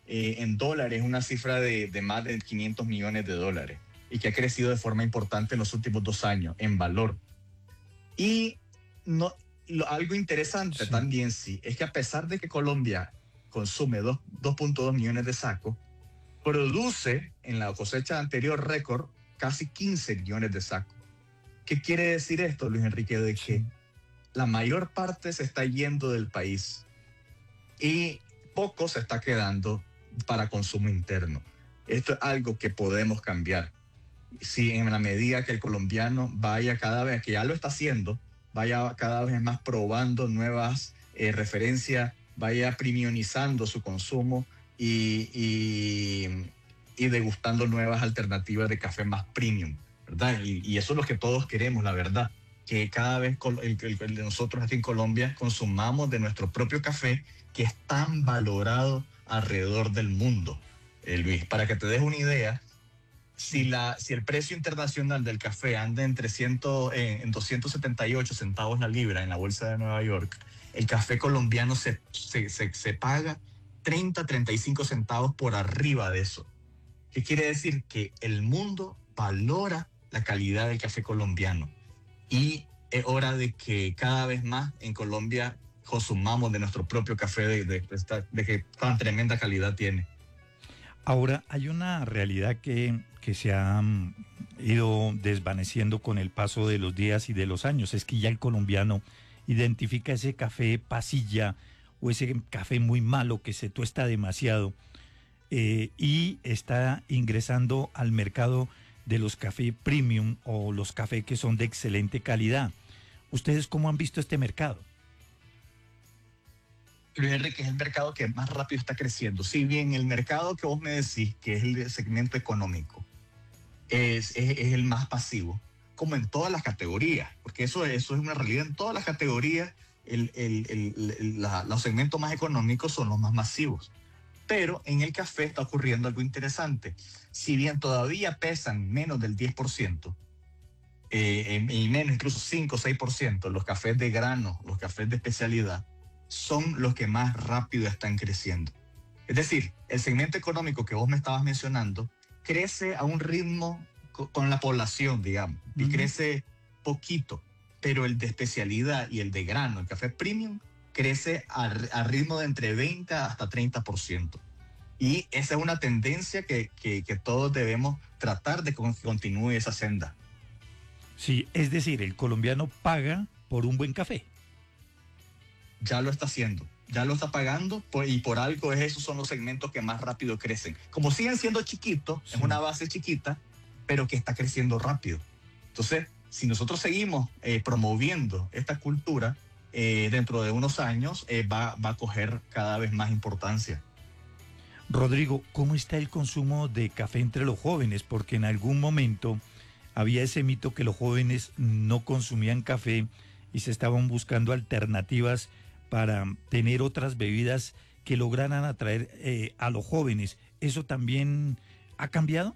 en dólares una cifra de más de 500 millones de dólares y que ha crecido de forma importante en los últimos 2 años en valor. Y no, algo interesante Sí. también sí, es que a pesar de que Colombia consume 2.2 millones de sacos, produce en la cosecha anterior récord casi 15 millones de sacos. ¿Qué quiere decir esto, Luis Enrique? De que Sí. la mayor parte se está yendo del país y poco se está quedando para consumo interno. Esto es algo que podemos cambiar. Si en la medida que el colombiano vaya cada vez, que ya lo está haciendo, vaya cada vez más probando nuevas referencias, vaya premiumizando su consumo y degustando nuevas alternativas de café más premium, ¿verdad? Y eso es lo que todos queremos, la verdad, que cada vez nosotros aquí en Colombia consumamos de nuestro propio café que es tan valorado alrededor del mundo. Luis, para que te des una idea, si el precio internacional del café anda en 278 centavos la libra en la bolsa de Nueva York, el café colombiano se paga 35 centavos por arriba de eso. ¿Qué quiere decir? Que el mundo valora la calidad del café colombiano y es hora de que cada vez más en Colombia consumamos de nuestro propio café de que tan tremenda calidad tiene. Ahora, hay una realidad que se ha ido desvaneciendo con el paso de los días y de los años. Es que ya el colombiano identifica ese café pasilla o ese café muy malo que se tuesta demasiado y está ingresando al mercado de los cafés premium o los cafés que son de excelente calidad. ¿Ustedes cómo han visto este mercado? Luis Enrique, es el mercado que más rápido está creciendo. Si bien el mercado que vos me decís, que es el segmento económico, es el más pasivo, como en todas las categorías, porque eso es una realidad en todas las categorías, los segmentos más económicos son los más masivos. Pero en el café está ocurriendo algo interesante. Si bien todavía pesan menos del 10%, y menos, incluso 5 o 6%, los cafés de grano, los cafés de especialidad, son los que más rápido están creciendo. Es decir, el segmento económico que vos me estabas mencionando crece a un ritmo con la población, digamos, y crece poquito, pero el de especialidad y el de grano, el café premium, crece a ritmo de entre 20 hasta 30%. Y esa es una tendencia que todos debemos tratar de que continúe esa senda. Sí, es decir, el colombiano paga por un buen café. Ya lo está haciendo, ya lo está pagando y por algo esos son los segmentos que más rápido crecen. Como siguen siendo chiquitos, Sí. es una base chiquita, pero que está creciendo rápido. Entonces, si nosotros seguimos promoviendo esta cultura, dentro de unos años va a coger cada vez más importancia. Rodrigo, ¿cómo está el consumo de café entre los jóvenes? Porque en algún momento había ese mito que los jóvenes no consumían café y se estaban buscando alternativas para tener otras bebidas que lograran atraer a los jóvenes. ¿Eso también ha cambiado?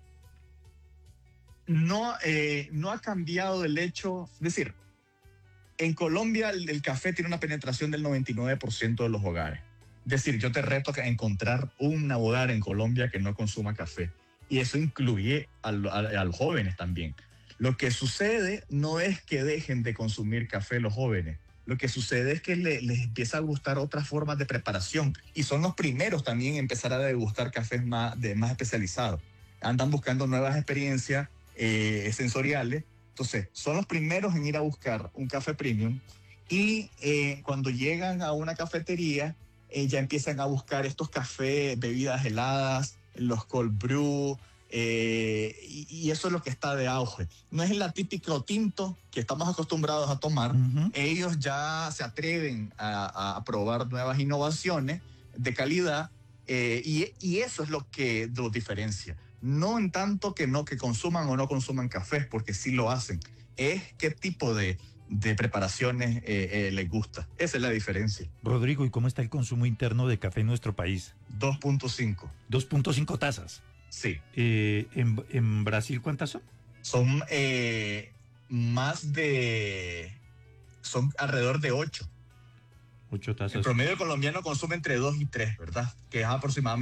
No ha cambiado el hecho, es decir, en Colombia el café tiene una penetración del 99% de los hogares. Es decir, yo te reto a encontrar un hogar en Colombia que no consuma café. Y eso incluye a los jóvenes también. Lo que sucede no es que dejen de consumir café los jóvenes. Lo que sucede es que les empieza a gustar otras formas de preparación. Y son los primeros también en empezar a degustar cafés más especializados. Andan buscando nuevas experiencias sensoriales. Entonces, son los primeros en ir a buscar un café premium y cuando llegan a una cafetería, ya empiezan a buscar estos cafés, bebidas heladas, los cold brew, y eso es lo que está de auge. No es el típico tinto que estamos acostumbrados a tomar. Ellos ya se atreven a probar nuevas innovaciones de calidad y eso es lo que los diferencia. No en tanto que consuman o no consuman café, porque sí lo hacen. Es qué tipo de preparaciones les gusta. Esa es la diferencia. Rodrigo, ¿y cómo está el consumo interno de café en nuestro país? 2.5. 2.5 tazas. Sí. ¿En Brasil cuántas son? Son son alrededor de 8. 8 tazas. El promedio colombiano consume entre 2 y 3, ¿verdad? Que es aproximadamente